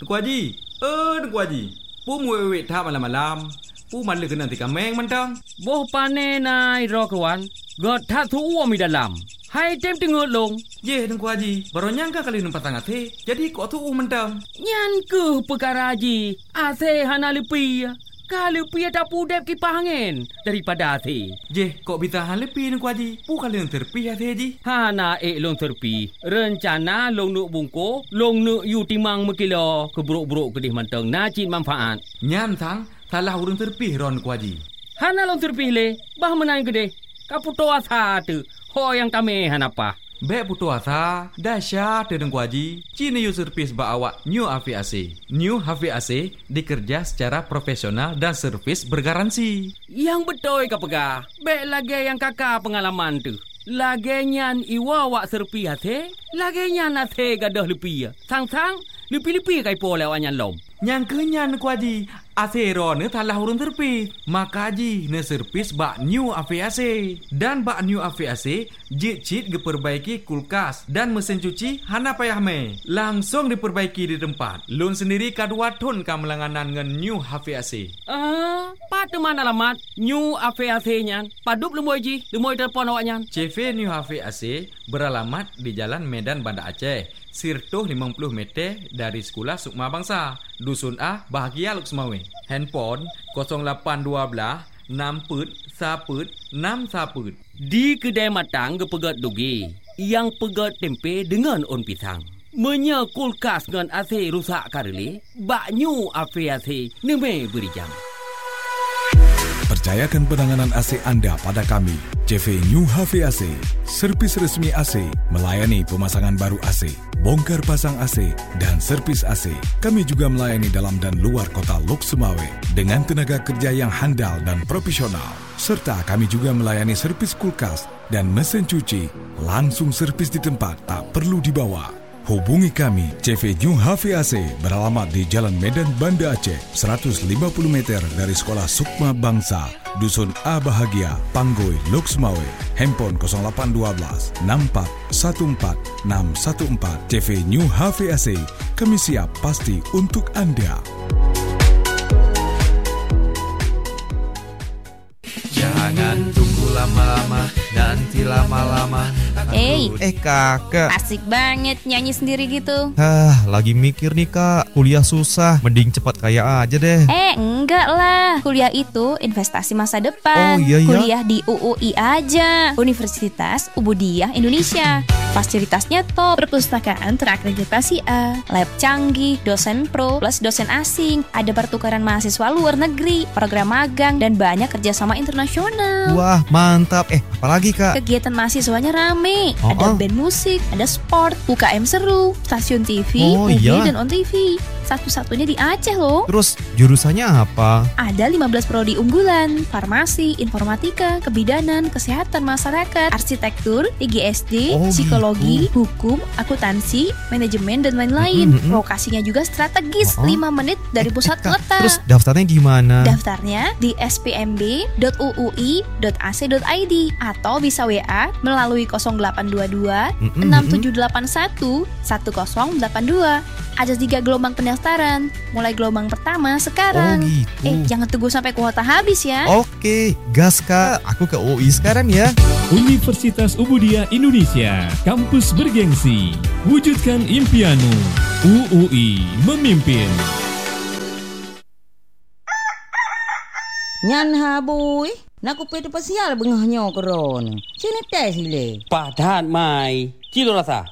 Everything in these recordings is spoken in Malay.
Tengku Haji. Tengku Haji. Pu muwe tha malam-malam. Pu malu kena tika meng mentang. Boh pane nai ro kawan. God tha thu mi dalam. Hai tem tengok long. Ye Tengku Haji. Baru nyangka kali numpat tangat he. Jadi kok thu mentang. Nyan ke perkara Haji. Ase hana lepi. Kalau pi ada pudep kipas angin daripada ase. Je, kok bitahan lepi Tengku Haji. Pu kali yang terpi Haji Haji. Hana long terpi. Rencana long nuk bungko, long nuk yu timang mekilo keburuk-buruk kedih manteng nacin manfaat. Nyan tang, salah urang terpi ron Tengku Haji. Hana long terpi le, bah menang kedih. Kaputo asa tu. Ho yang tame hanapa. Bek putu asa, dahsyat Tengku Haji. Cina yu servis ba awak New HVAC. New HVAC dikerja secara profesional dan servis bergaransi. Yang betul ka pegah. Bek lagi yang kakak pengalaman tu. Lagi nyan iwa wak serpi hati. Lagi nyan hati gadah lepi. Sang-sang, lepi-lepi kai po lewat nyan lom. Yang kenyan Tengku Haji. Asero ne talah urun terpi. Maka Haji ne servis bak New HVAC. Dan bak New HVAC jit-jit diperbaiki kulkas dan mesin cuci hana payah me. Langsung diperbaiki di tempat. Lun sendiri kadua ton kamelanganan ngan New HVAC. Pada mana alamat New HVAC nyan? Padup lemoy Ji, lemoy telefon awak nyan. CV New HVAC beralamat di Jalan Medan Banda Aceh. Sirtuh 50 meter dari Sekolah Sukma Bangsa. Dusun A, Bahagia Luk Semawe. Handphone 0812 6 put 1 put 6 1. Di kedai matang ke pegat dugi. Yang pegat tempe dengan on pisang. Menya kulkas dengan AC rusak karele. Bak New HVAC neme beri jam. Percayakan penanganan AC anda pada kami. CV New HVAC, servis resmi AC, melayani pemasangan baru AC, bongkar pasang AC, dan servis AC. Kami juga melayani dalam dan luar kota Luk Semawe dengan tenaga kerja yang handal dan profesional. Serta kami juga melayani servis kulkas dan mesin cuci. Langsung servis di tempat, tak perlu dibawa. Hubungi kami, CV New HVAC beralamat di Jalan Medan Banda Aceh, 150 meter dari Sekolah Sukma Bangsa, Dusun A Bahagia, Panggoi, Luk Semawe. Handphone 0812 64 14 614. CV New HVAC, kami siap pasti untuk anda. Jangan tunggu lama-lama, nanti lama-lama. Kakak, asik banget nyanyi sendiri gitu. Lagi mikir nih kak, kuliah susah, mending cepat kaya aja deh. Enggak lah, kuliah itu investasi masa depan. Oh iya ya. Kuliah di UUI aja, Universitas Ubudiyah Indonesia. Fasilitasnya top, perpustakaan terakreditasi A, lab canggih, dosen pro plus dosen asing, ada pertukaran mahasiswa luar negeri, program magang, dan banyak kerjasama internasional. Wah mantap, apalagi kak? Kegiatan mahasiswanya rame, ada band musik, ada sport, UKM seru, stasiun TV, movie dan on TV. Satu-satunya di Aceh loh. Terus jurusannya apa? Ada 15 prodi unggulan, farmasi, informatika, kebidanan, kesehatan masyarakat, arsitektur, IGSD, psikologi, hukum, akuntansi, manajemen, dan lain-lain. Lokasinya juga strategis, 5 menit dari pusat kota. Terus daftarnya gimana? Daftarnya di spmb.uui.ac.id atau bisa WA melalui 0822 6781 1082. Ada 3 gelombang pendaftaran. Mulai gelombang pertama sekarang. Jangan tunggu sampai kuota habis ya. Oke, gas kak. Aku ke UI sekarang ya. Universitas Ubudiyah Indonesia, kampus bergengsi. Wujudkan impianmu. UUI memimpin. Nyan habui, nak ku pede pasial bengahnya keron. Sini teh sile. Padat mai. Cilo rasa.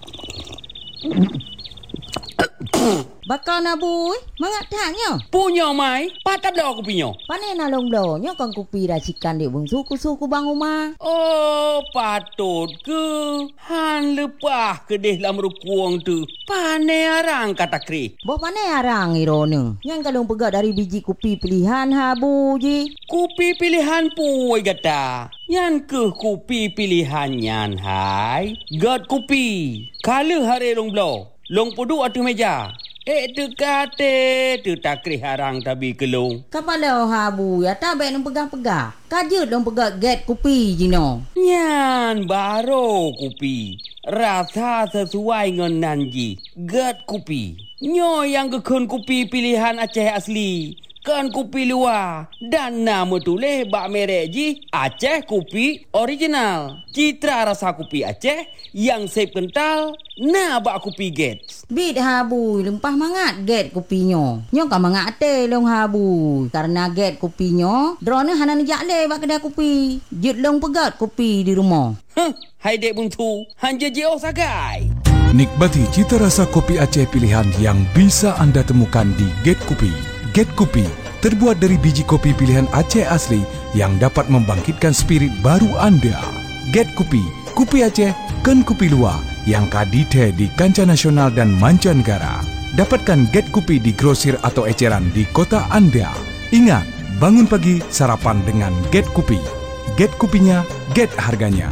Bakal nabui, mangatanya. Punya mai, patap dah aku punya. Pane nalong donya kang kupi racikan di bung suku-suku bang rumah. Oh, patut ke. Han lepah ke deh lam rukuang tu. Pane arang kata kri. Boh pane arang irone. Yang kalong pegat dari biji kupi pilihan habu ji. Kupi pilihan puai gata. Yan ke kupi pilihan yan hai. Gat kupi. Kala hari long blow. Long pudu atu meja. Tu kate, tu takri harang tabi kelong. Kapala habu ya tak baik nung pegang-pegang. Kajut nung pegang get kupi jino. Nyan baro kupi. Rasa sesuai dengan nanji. Get kupi. Nyo yang gekun kopi pilihan Aceh asli, kan kopi luar. Dan nama tulis bak merek ji Aceh kopi original. Citra rasa kopi Aceh yang sep kental, na bak kopi Gates. Bit habui lempah mangat get kopinya. Nyo kan mangat ate long habui. Karena get kopinya, drone hanan jakle bak kedai kopi. Jit long pegat kopi di rumah. Hai dek buntu, hanja jeo sagai. Nikmati cita rasa kopi Aceh pilihan yang bisa Anda temukan di Get Kopi. Get Kopi terbuat dari biji kopi pilihan Aceh asli yang dapat membangkitkan spirit baru Anda. Get Kopi, kopi Aceh, kan kopi luar yang kadite di kancah nasional dan mancanegara. Dapatkan Get Kopi di grosir atau eceran di kota Anda. Ingat, bangun pagi sarapan dengan Get Kopi. Get kopinya, get harganya.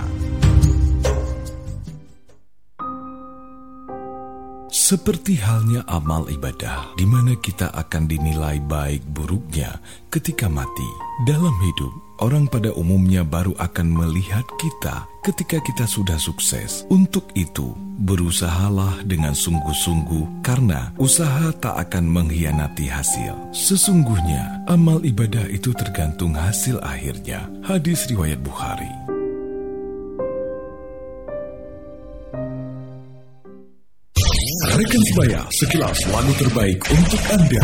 Seperti halnya amal ibadah, di mana kita akan dinilai baik buruknya ketika mati. Dalam hidup, orang pada umumnya baru akan melihat kita ketika kita sudah sukses. Untuk itu, berusahalah dengan sungguh-sungguh, karena usaha tak akan mengkhianati hasil. Sesungguhnya, amal ibadah itu tergantung hasil akhirnya. Hadis riwayat Bukhari. Rekan sebaya, sekilas lagu terbaik untuk Anda.